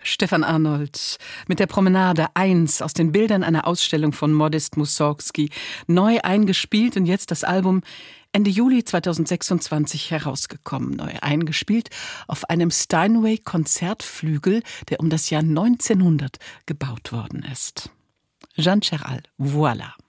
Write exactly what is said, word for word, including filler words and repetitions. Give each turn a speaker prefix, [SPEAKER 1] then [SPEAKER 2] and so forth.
[SPEAKER 1] Stefan Arnold mit der Promenade eins aus den Bildern einer Ausstellung von Modest Mussorgsky, neu eingespielt und jetzt das Album Ende Juli zweitausendsechsundzwanzig herausgekommen. Neu eingespielt auf einem Steinway-Konzertflügel, der um das Jahr neunzehnhundert gebaut worden ist. Jeanne Chéral, voilà.